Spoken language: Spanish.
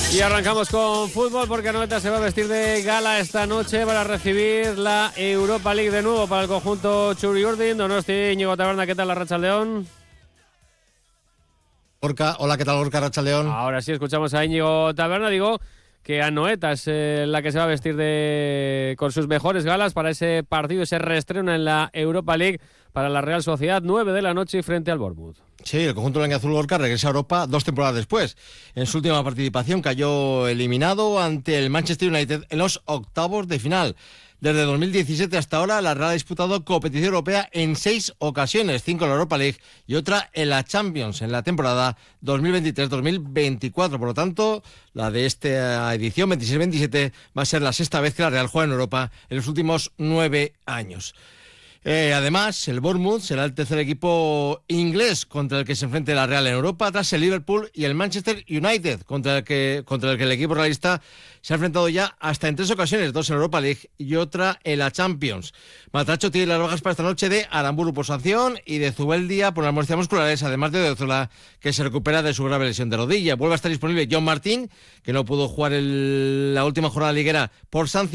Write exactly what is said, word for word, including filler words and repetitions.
Y arrancamos con fútbol porque Anoeta se va a vestir de gala esta noche para recibir la Europa League de nuevo para el conjunto Txuri-Urdin. Donosti, Íñigo Taberna, ¿qué tal, Arratsaldeon? Gorka, hola, ¿qué tal, Gorka, Arratsaldeon? Ahora sí escuchamos a Íñigo Taberna, digo que Anoeta es eh, la que se va a vestir de con sus mejores galas para ese partido, ese reestreno en la Europa League para la Real Sociedad, nueve de la noche frente al Bournemouth. Sí, el conjunto blanquiazul, Gorka, regresa a Europa dos temporadas después. En su última participación cayó eliminado ante el Manchester United en los octavos de final. Desde dos mil diecisiete hasta ahora, la Real ha disputado competición europea en seis ocasiones, cinco en la Europa League y otra en la Champions en la temporada dos mil veintitrés dos mil veinticuatro. Por lo tanto, la de esta edición veintiséis veintisiete va a ser la sexta vez que la Real juega en Europa en los últimos nueve años. Eh, además, el Bournemouth será el tercer equipo inglés contra el que se enfrente la Real en Europa, tras el Liverpool y el Manchester United, contra el que, contra el, que el equipo realista se ha enfrentado ya hasta en tres ocasiones, dos en Europa League y otra en la Champions. Matracho tiene las bajas para esta noche de Aramburu por sanción y de Zubeldia por las molestias musculares, además de Odriozola, que se recupera de su grave lesión de rodilla. Vuelve a estar disponible John Martín, que no pudo jugar el, la última jornada liguera por sanción.